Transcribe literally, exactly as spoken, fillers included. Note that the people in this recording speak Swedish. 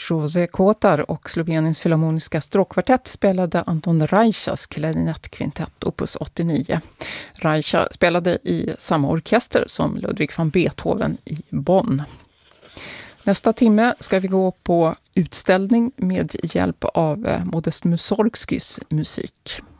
José Kotar och Sloveniens filharmoniska stråkkvartett spelade Anton Reichas klarinettkvintett opus åttionio. Reicha spelade i samma orkester som Ludwig van Beethoven i Bonn. Nästa timme ska vi gå på utställning med hjälp av Modest Mussorgskis musik.